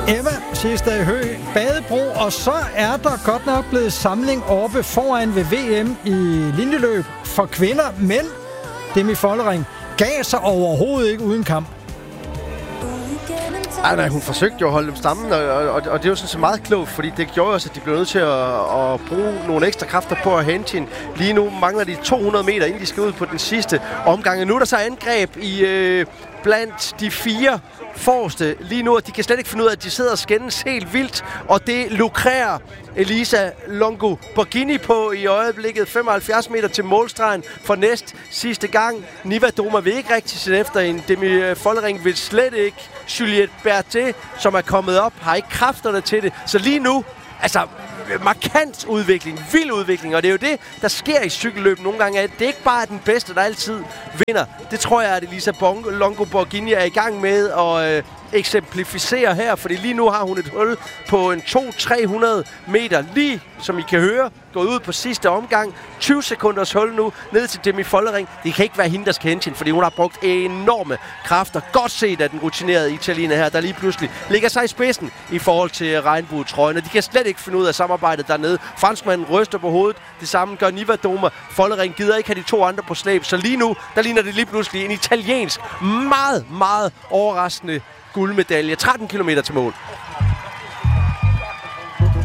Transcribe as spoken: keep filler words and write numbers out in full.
Emma sidste i Hø, Badebro, og så er der godt nok blevet samling oppe foran ved V M i linjeløb for kvinder, men Demi Follering gav sig overhovedet ikke uden kamp. Ej, nej, hun forsøgte jo at holde dem sammen, og, og, og det er jo sådan så meget klogt, fordi det gjorde også, at de blev nødt til at, at bruge nogle ekstra kræfter på at hente hende. Lige nu mangler de to hundrede meter, inden de skal ud på den sidste omgang. Nu er der så angreb i øh, blandt de fire forreste lige nu, og de kan slet ikke finde ud af, at de sidder og skændes helt vildt, og det lukrerer Elisa Longo Borghini på i øjeblikket. femoghalvfjerds meter til målstregen for næst sidste gang. Niva Doma vil ikke rigtig se efter en. Demi Follering vil slet ikke. Juliette Berthet, som er kommet op, har ikke kræfterne til det. Så lige nu, altså markant udvikling, vild udvikling, og det er jo det, der sker i cykelløb nogle gange. At det ikke bare er den bedste, der altid vinder. Det tror jeg, at Elisa Longo Borghini er i gang med at øh, eksemplificere her, fordi lige nu har hun et hul på en to til tre hundrede meter, lige som I kan høre, gået ud på sidste omgang. tyve sekunders hul nu, ned til Demi Follering. Det kan ikke være hende, der skal hente hende, fordi hun har brugt enorme kræfter. Godt set af den rutinerede italiener her, der lige pludselig ligger sig i spidsen i forhold til regnbuetrøjen. Og de kan slet ikke finde ud af samarbejdet dernede. Franskmanden ryster på hovedet. Det samme gør Niva Doma. Follering gider ikke have de to andre på slæb. Så lige nu, der ligner det lige pludselig en italiensk, meget, meget overraskende guldmedalje. tretten kilometer til mål.